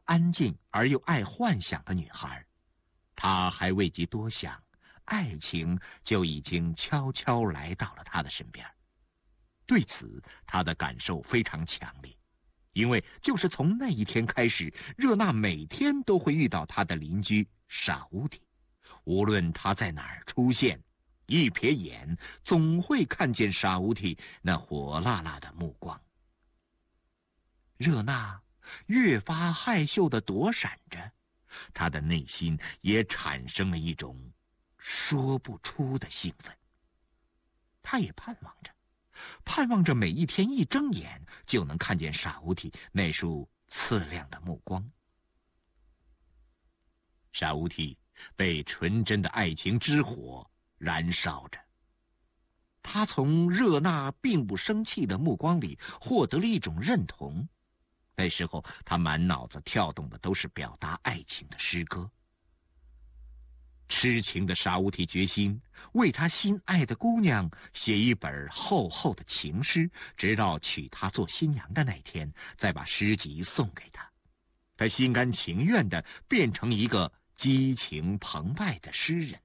安静而又爱幻想的女孩。她还未及多想，爱情就已经悄悄来到了她的身边。对此，她的感受非常强烈，因为就是从那一天开始，热娜每天都会遇到她的邻居傻乌提。无论她在哪儿出现，一瞥眼总会看见傻乌提那火辣辣的目光。热娜越发害羞地躲闪着，她的内心也产生了一种说不出的兴奋。她也盼望着每一天一睁眼就能看见傻乌提那束刺亮的目光。傻乌提被纯真的爱情之火燃烧着，他从热娜并不生气的目光里获得了一种认同。那时候他满脑子跳动的都是表达爱情的诗歌。痴情的傻乌提决心为他心爱的姑娘写一本厚厚的情诗，直到娶她做新娘的那天，再把诗集送给她。他心甘情愿地变成一个激情澎湃的诗人。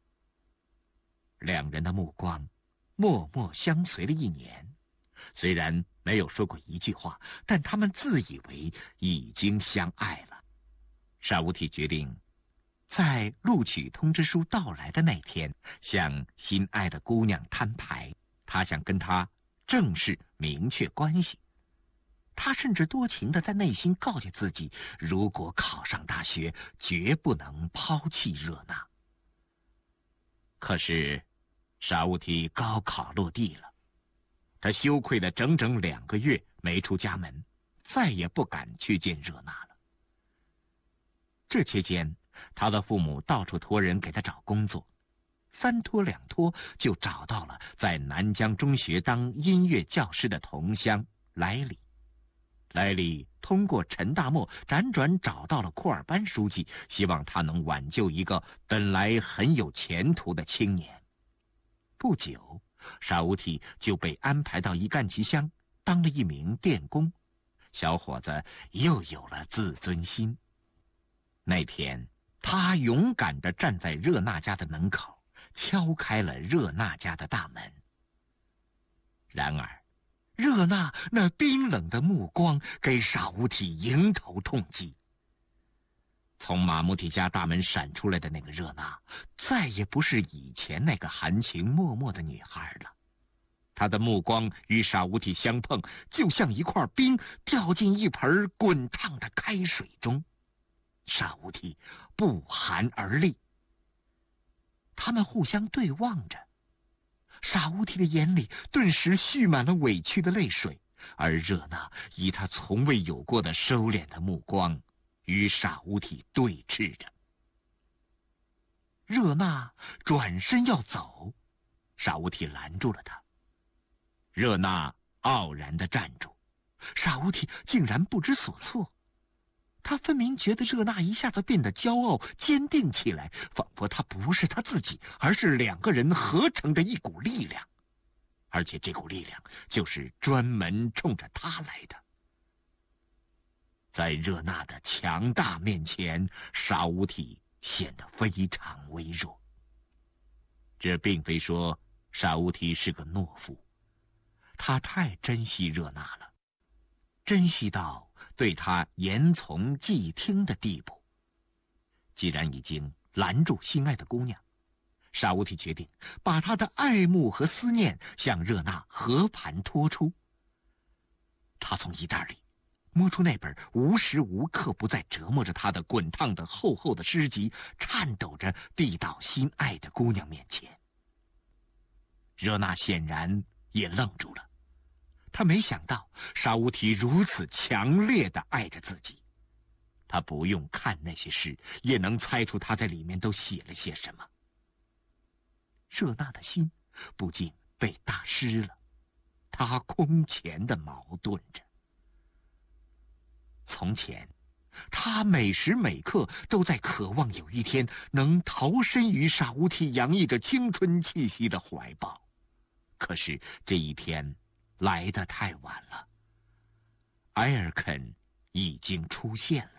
两人的目光默默相随了1年，虽然没有说过一句话，但他们自以为已经相爱了。傻乌提决定在录取通知书到来的那天，向心爱的姑娘摊牌，他想跟她正式明确关系。他甚至多情地在内心告诫自己，如果考上大学，绝不能抛弃热娜。可是傻乌提高考落地了，他羞愧了整整2个月没出家门，再也不敢去见热娜了。这期间，他的父母到处托人给他找工作，3托2托就找到了在南疆中学当音乐教师的同乡莱里。莱里通过陈大漠辗转找到了库尔班书记，希望他能挽救一个本来很有前途的青年。不久，傻乌提就被安排到一干旗乡当了一名电工，小伙子又有了自尊心。那天，他勇敢地站在热娜家的门口，敲开了热娜家的大门。然而，热娜那冰冷的目光给傻乌提迎头痛击。从马穆提家大门闪出来的那个热娜，再也不是以前那个含情脉脉的女孩了。她的目光与傻乌提相碰，就像一块冰掉进一盆滚烫的开水中。傻乌提不寒而栗。他们互相对望着，傻乌提的眼里顿时蓄满了委屈的泪水，而热娜以她从未有过的收敛的目光与傻乌提对峙着。热娜转身要走，傻乌提拦住了她。热娜傲然地站住，傻乌提竟然不知所措。他分明觉得热娜一下子变得骄傲坚定起来，仿佛她不是他自己，而是2个人合成的一股力量，而且这股力量就是专门冲着他来的。在热娜的强大面前，傻乌提显得非常微弱。这并非说傻乌提是个懦夫，他太珍惜热娜了，珍惜到对他言从计听的地步。既然已经拦住心爱的姑娘，傻乌提决定把他的爱慕和思念向热娜和盘托出。他从衣袋里摸出那本无时无刻不在折磨着他的滚烫的厚厚的诗集，颤抖着递到心爱的姑娘面前。热娜显然也愣住了，他没想到傻乌提如此强烈地爱着自己。他不用看那些诗，也能猜出他在里面都写了些什么。热娜的心不禁被打湿了，她空前地矛盾着。从前，他每时每刻都在渴望有一天能投身于傻乌提洋溢着青春气息的怀抱，可是这一天来得太晚了。埃尔肯已经出现了。